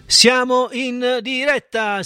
Siamo in diretta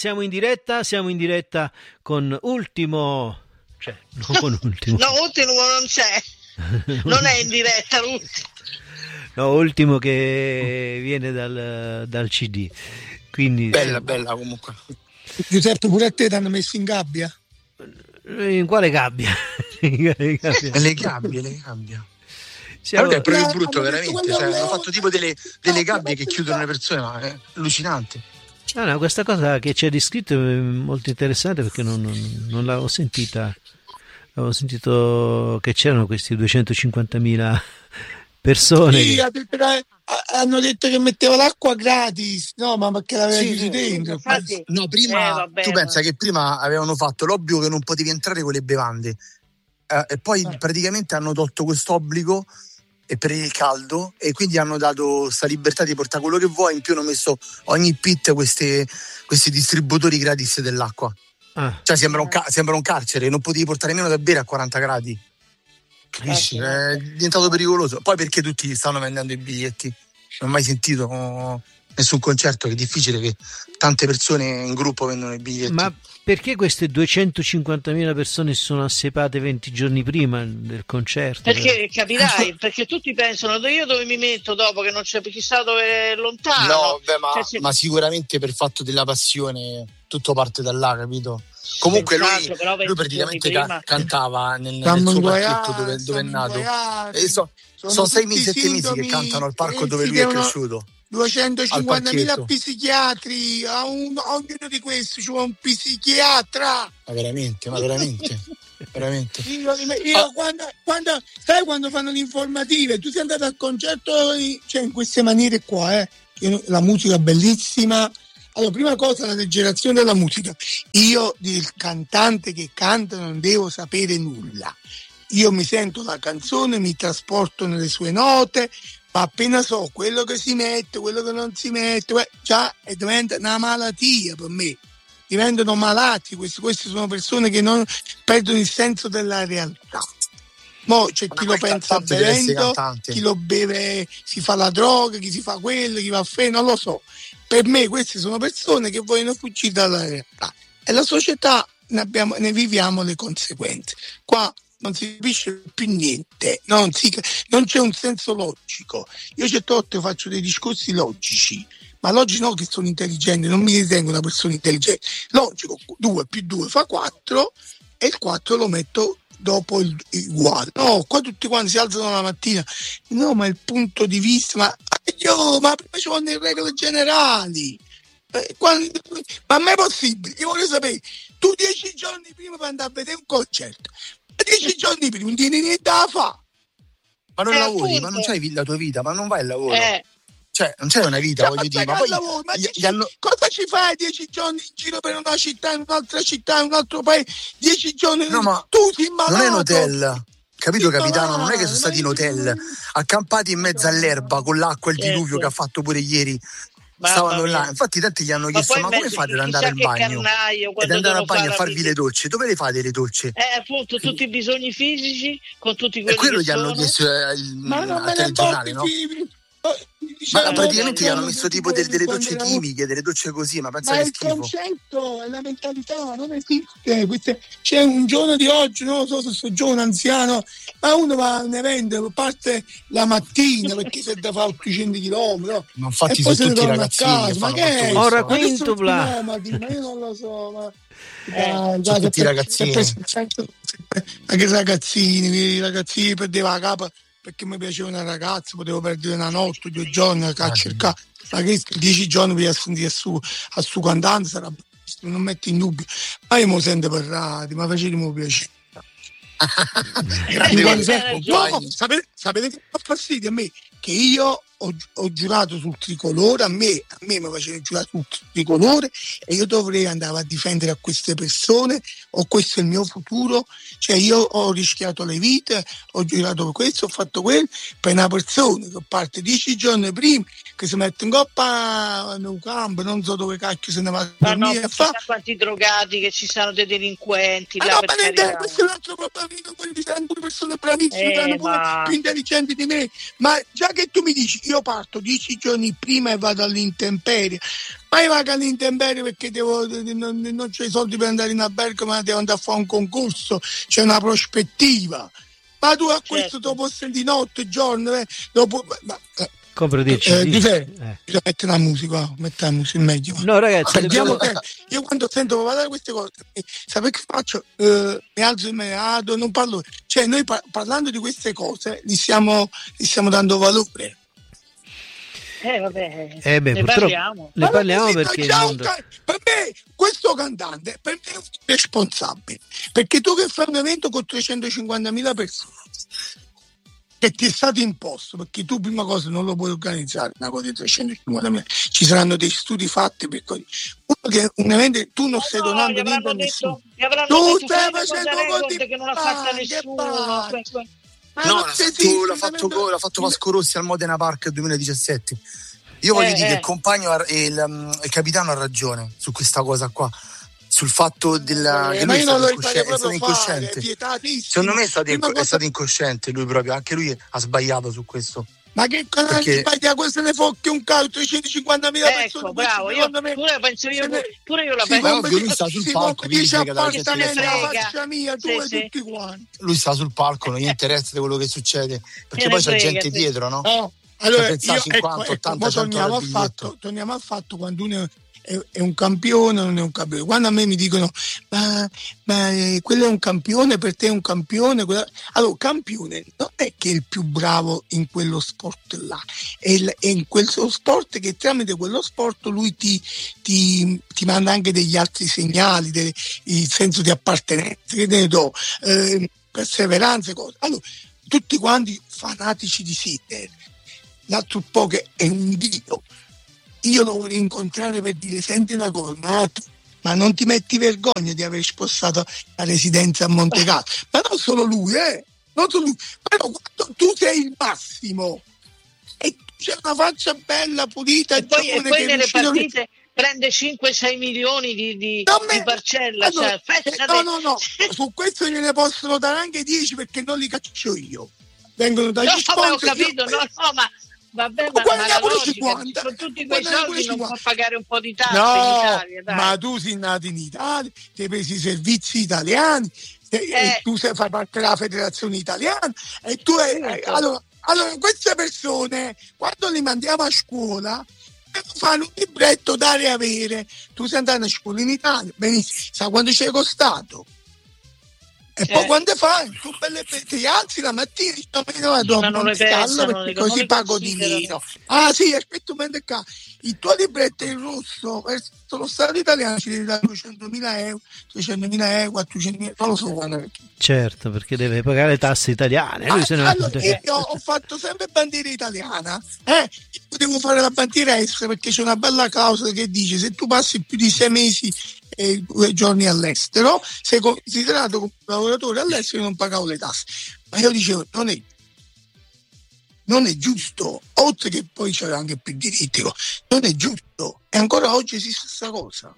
con Ultimo, cioè non con Ultimo. No, Ultimo non c'è, non è in diretta l'Ultimo. No, Ultimo che viene dal CD. Quindi bella comunque. Giuseppe, pure a te ti hanno messo in gabbia? In quale gabbia? Le gabbie. Allora, è proprio brutto, veramente. Cioè, hanno fatto tipo delle gabbie che chiudono le persone, ma è allucinante. No, questa cosa che ci ha descritto è molto interessante perché non l'avevo sentita. Avevo sentito che c'erano questi 250.000 persone. Sì, hanno detto che metteva l'acqua gratis, no, ma perché l'aveva chiuso dentro. No, prima tu pensa che prima avevano fatto l'obbligo che non potevi entrare con le bevande, e poi praticamente hanno tolto questo obbligo e per il caldo, e quindi hanno dato sta libertà di portare quello che vuoi. In più hanno messo ogni pit questi distributori gratis dell'acqua. Cioè sembra un carcere, non potevi portare nemmeno da bere a 40 gradi. Capisci? È diventato pericoloso. Poi perché tutti stanno vendendo i biglietti? Non ho mai sentito nessun concerto, che è difficile che tante persone in gruppo vendono i biglietti. Ma perché queste 250.000 persone si sono assepate 20 giorni prima del concerto? Perché capirai, perché tutti pensano io dove mi metto dopo che non c'è, chissà dove è lontano. No, ma sicuramente per fatto della passione tutto parte da là, capito? Comunque lui praticamente cantava nel suo parchetto dove è nato. Sono 6 mesi, 7 mesi che cantano al parco dove lui è cresciuto. 250.000 psichiatri, a ognuno di questi c'è un psichiatra. Ma veramente. Io quando fanno le informative, tu sei andato al concerto, cioè in queste maniere qua, la musica bellissima. Allora, prima cosa, la leggerazione della musica. Io del cantante che canta non devo sapere nulla. Io mi sento la canzone, mi trasporto nelle sue note, ma appena so quello che si mette, quello che non si mette, già diventa una malattia per me. Diventano malati, queste sono persone che non perdono il senso della realtà. Mo c'è chi lo pensa bevendo, chi lo beve, si fa la droga, chi si fa quello, chi va a fare, non lo so. Per me queste sono persone che vogliono fuggire dalla realtà e la società ne viviamo le conseguenze. Qua non si capisce più niente, non c'è un senso logico. Io certe volte faccio dei discorsi logici, ma logici no che sono intelligente, non mi ritengo una persona intelligente. Logico, 2 più 2 fa 4 e il 4 lo metto dopo il uguale. No, qua tutti quanti si alzano la mattina, no, ma il punto di vista, ma prima ci vanno le regole generali. Ma mai possibile? Io voglio sapere, tu 10 giorni prima per andare a vedere un concerto, 10 giorni prima non tieni niente da fare. Ma non lavori, ma non c'hai la tua vita, ma non vai al lavoro. Cioè, non c'è una vita, voglio dire. Ma poi cosa ci fai 10 giorni in giro per una città, in un'altra città, in un altro paese? 10 giorni, no, ma tu sei malato. Non è un hotel, capito, capitano? Non è che sono stati in hotel, accampati in mezzo all'erba con l'acqua e il diluvio che ha fatto pure ieri. Stavano là, infatti tanti gli hanno chiesto: ma come fate ad andare al bagno? Ed andare al bagno a farvi le docce? Dove le fate le docce? Appunto, tutti i bisogni fisici con tutti quelli. E quello che gli hanno chiesto al telegiornale, no? Ma praticamente gli hanno messo tipo delle docce chimiche, delle docce così, ma pensa che schifo. Ma il concetto è la mentalità, non esiste. C'è un giorno di oggi, non lo so se sono giovane, anziano, ma uno va a un evento, parte la mattina perché se da fa 800 km, no? Ma infatti sono tutti ragazzini che fanno tutto questo. Ora quintupla. Ma io non lo so, ma sono tutti ragazzini. Anche ragazzini perdeva la capa perché mi piaceva una ragazza, potevo perdere una notte, 2 giorni a cercare, ma che 10 giorni per sentire a su cantante sarà, non metto in dubbio, ma io mi sento parlare, ma facevamo piacere. Sapete che fa fastidio a me? Che io ho giurato sul tricolore, a me mi faceva giurare sul tricolore e io dovrei andare a difendere a queste persone, o questo è il mio futuro, cioè io ho rischiato le vite, ho giurato per questo, ho fatto quello, per una persona che parte 10 giorni prima, che si mette in coppa nel campo, non so dove cacchio se ne va a dormire. Ma no, quanti drogati, che ci sono dei delinquenti là, no, ma questo è un altro problema, quelli saranno pure persone bravissime, saranno pure più intelligenti di me, ma già che tu mi dici io parto 10 giorni prima e vado all'intemperie, ma io vado all'intemperie perché non c'ho i soldi per andare in albergo, ma devo andare a fare un concorso, c'è una prospettiva. Ma tu a questo dopo di notte, giorno, dopo... Compro 10 metti la musica, meglio. No ragazzi, io quando sento parlare queste cose, sapete che faccio? Mi alzo e me ne vado, non parlo. Cioè noi parlando di queste cose li stiamo dando valore. Vabbè, ne parliamo perché per me questo cantante per me è un responsabile, perché tu che fai un evento con 350.000 persone che ti è stato imposto, perché tu prima cosa non lo puoi organizzare, una cosa di 350.000, ci saranno dei studi fatti per uno che un evento tu non stai donando niente a nessuno, tu stai facendo conti che non l'ha fatta nessuno. L'ha fatto Vasco Rossi al Modena Park 2017. Io voglio dire che il compagno il capitano ha ragione su questa cosa qua, sul fatto che lui è stato incosciente. Secondo me è stato incosciente lui proprio, anche lui ha sbagliato su questo. Ma che cosa sbaglia queste le focche un calcio 350.000 persone? Bravo, pure io la penso. Ma lui sta sul palco, tutti quanti. Lui sta sul palco, non gli interessa di quello che succede, perché poi c'è gente dietro, no? Allora, 50, 80, torniamo al fatto quando uno è un campione o non è un campione. Quando a me mi dicono ma quello è un campione, per te è un campione, allora campione non è che è il più bravo in quello sport là, è in quel sport che tramite quello sport lui ti manda anche degli altri segnali, il senso di appartenenza, che ne do, perseveranza, cose. Allora tutti quanti fanatici di Sinner, l'altro po' che è un dio. Io lo voglio incontrare per dire: senti una cosa, ma non ti metti vergogna di aver spostato la residenza a Montecarlo? Ma non solo lui, non solo lui, però quando tu sei il massimo e c'è una faccia bella, pulita, e poi nelle partite prende 5-6 milioni di parcella. Allora, no, su questo gliene possono dare anche 10 perché non li caccio io. Vengono dagli sponsor. Ho capito, ma vabbè, ma la logica, con tutti quei soldi non può pagare un po' di tasse in Italia, dai. Ma tu sei nato in Italia, ti hai preso i servizi italiani, tu fai parte della federazione italiana e tu allora queste persone quando li mandiamo a scuola fanno un libretto dare e avere. Tu sei andato a scuola in Italia, benissimo, sai quanto ci è costato? E poi quando fai? Tu ti alzi la mattina e perché così pago di meno. Ah sì, aspetta un momento qua. Il tuo libretto in rosso verso lo Stato italiano ci devi dare 200.000 euro, 300.000 euro, 400.000, non lo so quando. Certo, perché deve pagare le tasse italiane. Io ho fatto sempre bandiera italiana, io devo fare la bandiera estera perché c'è una bella clausola che dice: se tu passi più di 6 mesi e 2 giorni all'estero, sei considerato come un lavoratore all'estero e non pagavo le tasse. Ma io dicevo: non è giusto, oltre che poi c'era anche più diritti, non è giusto. E ancora oggi esiste questa cosa.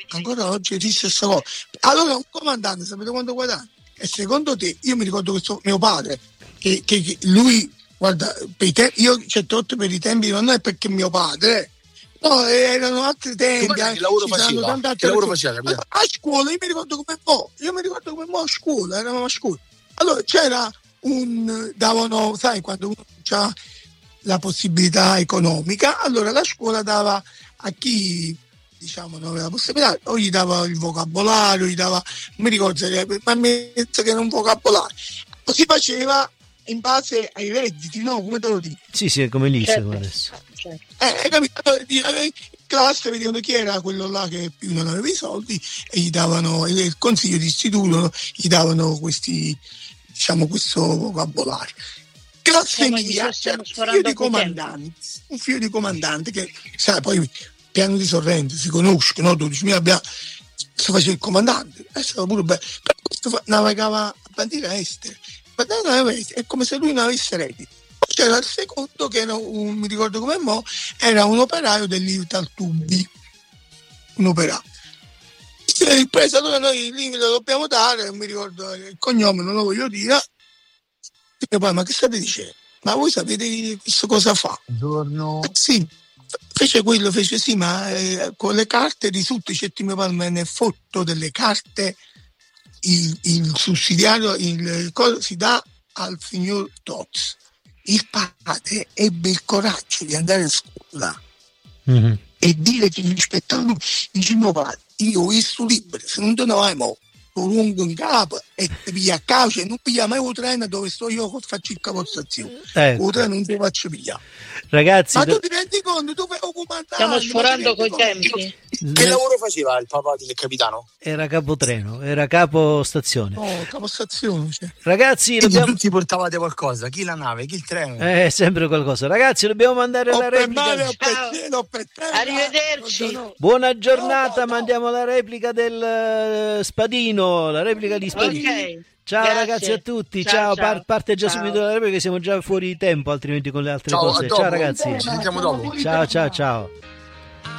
Allora un comandante, sapete quanto guadagna? E secondo te, io mi ricordo questo mio padre, che lui, guarda, io certe volte per i tempi, non è perché mio padre, no, erano altri tempi. Che lavoro faceva? A scuola, io mi ricordo come a scuola, eravamo a scuola. Allora c'era davano, sai, quando uno ha la possibilità economica, allora la scuola dava a chi, diciamo, non aveva la possibilità, o gli dava il vocabolario, gli dava, non mi ricordo, ma mi penso che era un vocabolario. Si faceva in base ai redditi, no? Come te lo dico? Sì, è come l'ISEE adesso. Capito? In classe vedevano chi era quello là che più non aveva i soldi e gli davano, il consiglio di istituto gli davano questi, diciamo, questo vocabolario. Classe mia, c'era un figlio di comandante che, sai, poi piano di Sorrento si conoscono, 12.000 abbiamo, si faceva il comandante, è stato pure bello, però questo navigava a bandiera estera, è come se lui non avesse reddito. C'era il secondo che era mi ricordo come era un operaio dell'Italtubi, un operaio. Il preso, allora noi lì lo dobbiamo dare, non mi ricordo il cognome, non lo voglio dire. E poi, ma che state dicendo? ma voi sapete questo cosa fa? Giorno. Sì, fece sì, ma con le carte di tutti i Settimo Palma ne foto delle carte, il sussidiario si dà al signor Tozzi. Il padre ebbe il coraggio di andare a scuola e dire che rispettando dice no padre, io ho visto libero, se non te ne vai mo lo lungo in capo e ti piglia a calcio e non piglia mai un treno dove sto io faccio il capostazione, il treno non ti faccio pigliare. Ragazzi, ma tu ti rendi conto, tu fai comandante, stiamo sforando coi tempi. Che lavoro faceva il papà del capitano? Era capotreno, era capostazione. Oh, capostazione, cioè. Ragazzi, tutti portavate qualcosa, chi la nave, chi il treno? Sempre qualcosa. Ragazzi, dobbiamo mandare la replica. Arrivederci. Buona giornata, mandiamo la replica del Spadino, la replica di Spadino. Okay. Ciao. Grazie. Ragazzi a tutti, ciao. Parte già subito la replica che siamo già fuori tempo altrimenti con le altre cose. Ciao ragazzi. Ci sentiamo dopo. Ciao.